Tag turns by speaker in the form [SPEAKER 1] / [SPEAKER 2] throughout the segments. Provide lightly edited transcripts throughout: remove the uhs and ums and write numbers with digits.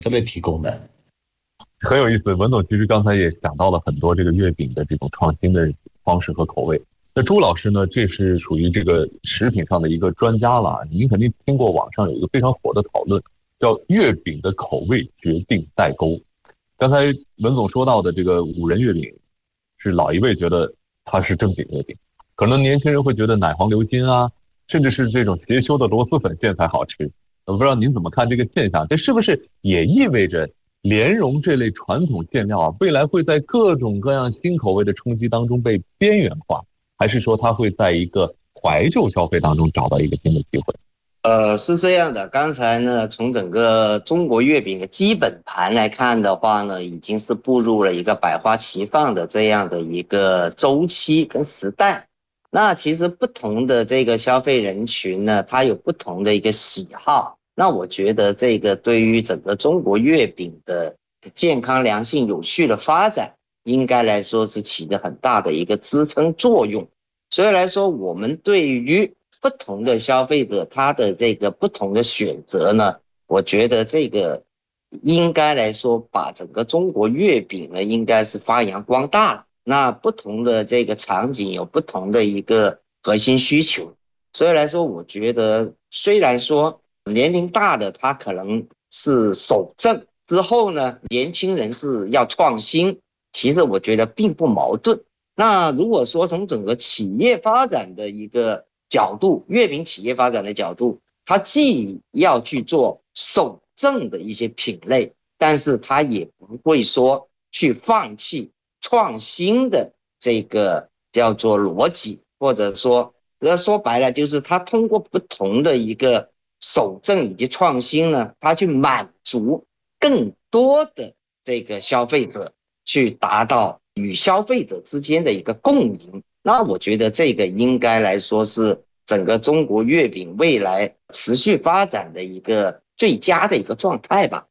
[SPEAKER 1] 这类提供的。
[SPEAKER 2] 很有意思，文总其实刚才也讲到了很多这个月饼的这种创新的方式和口味。那朱老师呢，这是属于这个食品上的一个专家了。您肯定听过网上有一个非常火的讨论，叫月饼的口味决定代沟。刚才文总说到的这个五仁月饼，是老一辈觉得它是正经月饼，可能年轻人会觉得奶黄流心啊，甚至是这种邪修的螺蛳粉馅才好吃。我不知道您怎么看这个现象？这是不是也意味着莲蓉这类传统馅料啊，未来会在各种各样新口味的冲击当中被边缘化，还是说它会在一个怀旧消费当中找到一个新的机会？
[SPEAKER 3] 是这样的，刚才呢，从整个中国月饼的基本盘来看的话呢，已经是步入了一个百花齐放的这样的一个周期跟时代。那其实不同的这个消费人群呢，它有不同的一个喜好。那我觉得这个对于整个中国月饼的健康、良性、有序的发展，应该来说是起着很大的一个支撑作用。所以来说，我们对于不同的消费者他的这个不同的选择呢，我觉得这个应该来说把整个中国月饼呢应该是发扬光大了。那不同的这个场景有不同的一个核心需求，所以来说我觉得虽然说年龄大的他可能是守正，之后呢年轻人是要创新，其实我觉得并不矛盾。那如果说从整个企业发展的一个角度，月饼企业发展的角度，它既要去做守正的一些品类，但是它也不会说去放弃创新的这个叫做逻辑，或者说说白了就是它通过不同的一个守正以及创新呢，它去满足更多的这个消费者，去达到与消费者之间的一个共赢。那我觉得这个应该来说是整个中国月饼未来持续发展的一个最佳的一个状态吧。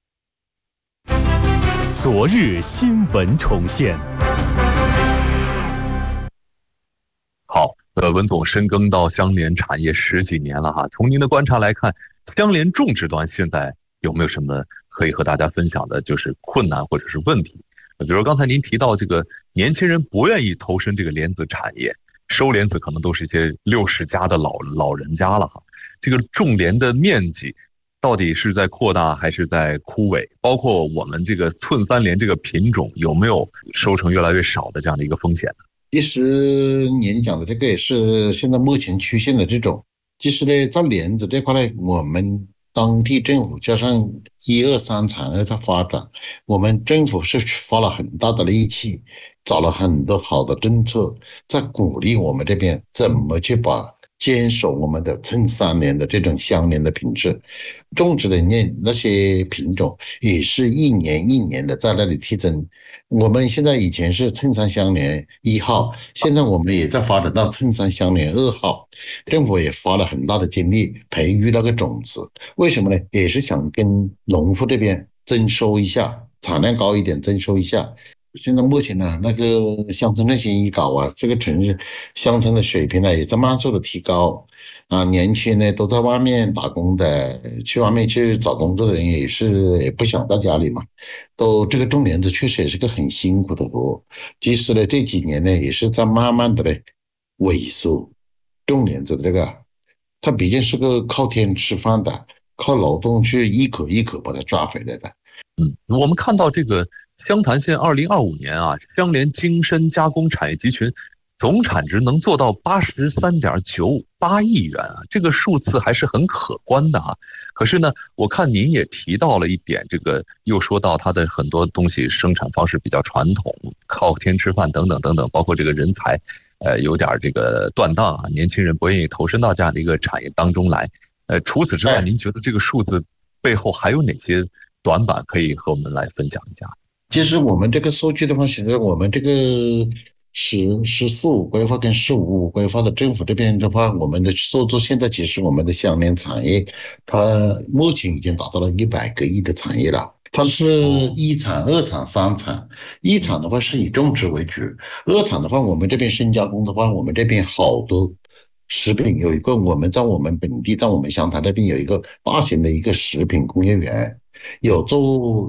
[SPEAKER 4] 昨日新闻重现。
[SPEAKER 2] 好，文总深耕到相连产业10几年了哈，从您的观察来看，相连种植端现在有没有什么可以和大家分享的，就是困难或者是问题？比如说刚才您提到这个年轻人不愿意投身这个莲子产业，收莲子可能都是一些60加的老人家了哈。这个种莲的面积到底是在扩大还是在枯萎？包括我们这个寸三莲这个品种有没有收成越来越少的这样的一个风险呢？
[SPEAKER 1] 其实您讲的这个也是现在目前出现的这种。其实呢，在莲子这块呢，我们当地政府加上1、2、3产业在发展，我们政府是花了很大的力气，找了很多好的政策，在鼓励我们这边怎么去坚守我们的寸三莲的这种香莲的品质，种植的那些品种也是一年一年的在那里提升。我们现在以前是寸三香莲1号，现在我们也在发展到寸三香莲2号，政府也花了很大的精力培育那个种子。为什么呢？也是想跟农户这边增收一下，产量高一点，增收一下。现在目前呢，那个乡村振兴一搞啊，这个城市乡村的水平呢也在慢速的提高啊，年轻人呢都在外面打工的，去外面去找工作的人也不想在家里嘛，都这个种莲子确实也是个很辛苦的活。其实呢这几年呢也是在慢慢的萎缩，种莲子的这个它毕竟是个靠天吃饭的，靠劳动去一口一口把它抓回来的。
[SPEAKER 2] 我们看到这个湘潭县2025年啊，香莲精深加工产业集群总产值能做到83.98亿元啊，这个数字还是很可观的啊。可是呢，我看您也提到了一点，这个又说到它的很多东西生产方式比较传统，靠天吃饭等等等等，包括这个人才，有点这个断档啊，年轻人不愿意投身到这样的一个产业当中来。除此之外，您觉得这个数字背后还有哪些短板可以和我们来分享一下？
[SPEAKER 1] 其实我们这个数据的话，其实我们这个“十四五”规划跟“15+5”规划的政府这边的话，我们的数字现在其实我们的香莲产业，它目前已经达到了100个亿的产业了。它是1产、2产、3产。1产的话是以种植为主，2产的话我们这边深加工的话，我们这边好多食品有一个，我们在我们本地，在我们湘潭那边有一个大型的一个食品工业园。 有做